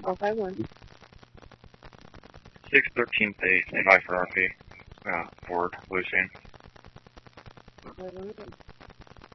051. 613th A, stand by for RP. Ford, Lucian. 051.